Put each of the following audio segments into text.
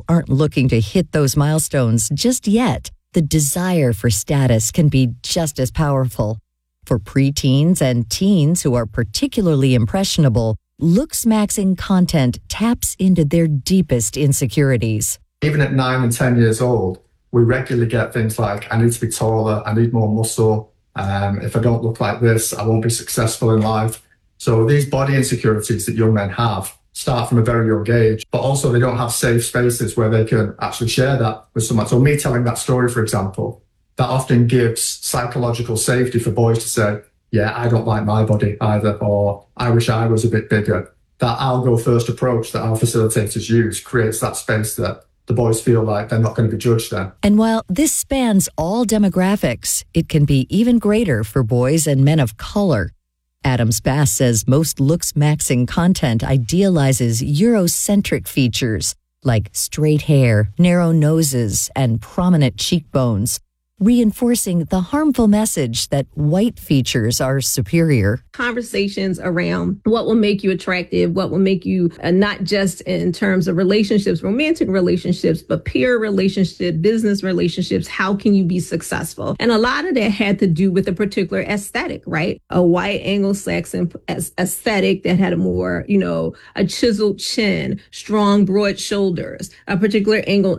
aren't looking to hit those milestones just yet, the desire for status can be just as powerful. For preteens and teens who are particularly impressionable, looks-maxing content taps into their deepest insecurities. Even at 9 and 10 years old, we regularly get things like, I need to be taller, I need more muscle, if I don't look like this, I won't be successful in life. So these body insecurities that young men have start from a very young age, but also they don't have safe spaces where they can actually share that with someone. So me telling that story, for example, that often gives psychological safety for boys to say, yeah, I don't like my body either, or I wish I was a bit bigger. That I'll go first approach that our facilitators use creates that space that the boys feel like they're not going to be judged then. And while this spans all demographics, it can be even greater for boys and men of color. Adams-Bass says most looks-maxing content idealizes Eurocentric features like straight hair, narrow noses, and prominent cheekbones, reinforcing the harmful message that white features are superior. Conversations around what will make you attractive, what will make you not just in terms of relationships, romantic relationships, but peer relationships, business relationships. How can you be successful? And a lot of that had to do with a particular aesthetic, right? A white Anglo-Saxon aesthetic that had a more, a chiseled chin, strong, broad shoulders, a particular angled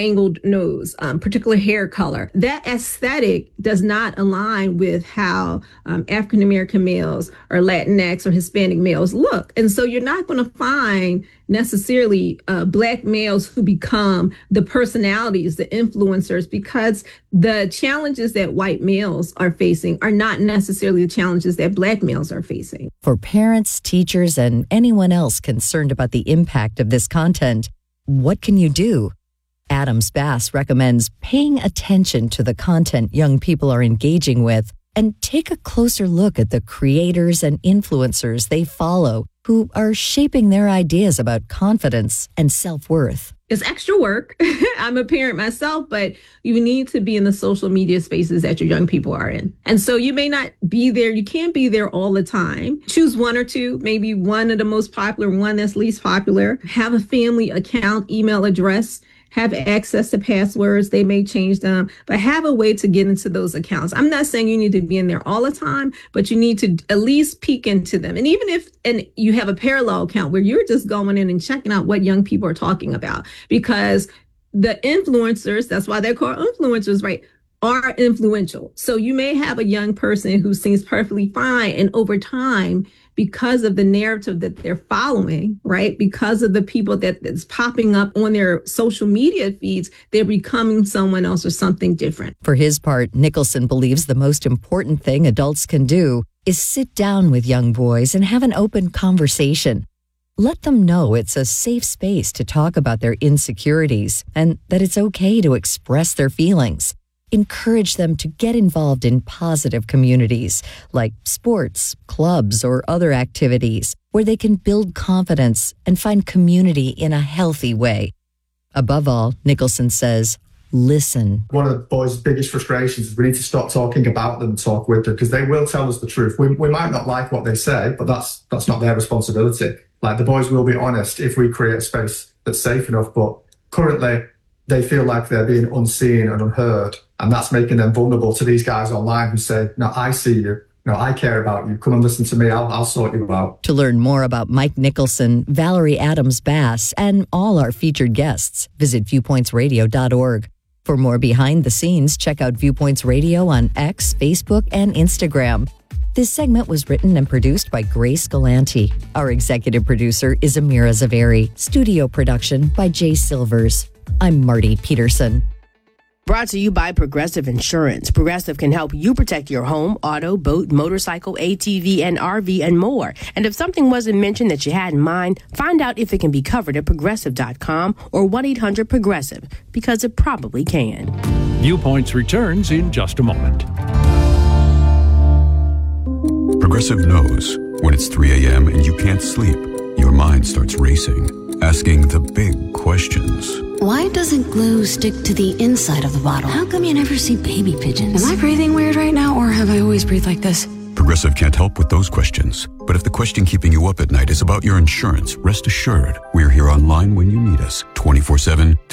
nose, particular hair color. That aesthetic does not align with how African-American males or Latinx or Hispanic males look. And so you're not going to find necessarily Black males who become the personalities, the influencers, because the challenges that white males are facing are not necessarily the challenges that Black males are facing. For parents, teachers, and anyone else concerned about the impact of this content, what can you do? Adams-Bass recommends paying attention to the content young people are engaging with and take a closer look at the creators and influencers they follow who are shaping their ideas about confidence and self-worth. It's extra work. I'm a parent myself, but you need to be in the social media spaces that your young people are in. And so you may not be there. You can't be there all the time. Choose one or two, maybe one of the most popular, one that's least popular. Have a family account, email address. Have access to passwords. They may change them, but have a way to get into those accounts. I'm not saying you need to be in there all the time, but you need to at least peek into them. And even if you have a parallel account where you're just going in and checking out what young people are talking about, because the influencers, that's why they're called influencers, right, are influential. So you may have a young person who seems perfectly fine, and over time, because of the narrative that they're following, right? Because of the people that's popping up on their social media feeds, they're becoming someone else or something different. For his part, Nicholson believes the most important thing adults can do is sit down with young boys and have an open conversation. Let them know it's a safe space to talk about their insecurities and that it's okay to express their feelings. Encourage them to get involved in positive communities like sports, clubs, or other activities where they can build confidence and find community in a healthy way. Above all, Nicholson says, listen. One of the boys' biggest frustrations is we need to stop talking about them and talk with them, because they will tell us the truth. We might not like what they say, but that's not their responsibility. Like, the boys will be honest if we create a space that's safe enough, but currently they feel like they're being unseen and unheard. And that's making them vulnerable to these guys online who say, no, I see you. No, I care about you. Come and listen to me. I'll sort you out. To learn more about Mike Nicholson, Valerie Adams-Bass, and all our featured guests, visit viewpointsradio.org. For more behind the scenes, check out Viewpoints Radio on X, Facebook, and Instagram. This segment was written and produced by Grace Galanti. Our executive producer is Amira Zaveri. Studio production by Jay Silvers. I'm Marty Peterson. Brought to you by Progressive Insurance. Progressive can help you protect your home, auto, boat, motorcycle, ATV, and RV, and more. And if something wasn't mentioned that you had in mind, find out if it can be covered at Progressive.com or 1-800-PROGRESSIVE, because it probably can. Viewpoints returns in just a moment. Progressive knows when it's 3 a.m. and you can't sleep, your mind starts racing, asking the big questions. Why doesn't glue stick to the inside of the bottle? How come you never see baby pigeons? Am I breathing weird right now, or have I always breathed like this? Progressive can't help with those questions. But if the question keeping you up at night is about your insurance, rest assured, we're here online when you need us, 24/7,